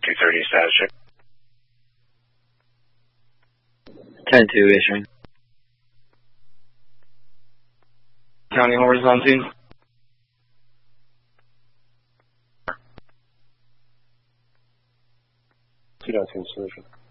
230 status check. 10-2 issuing. County horse on scene. Two-dot solution.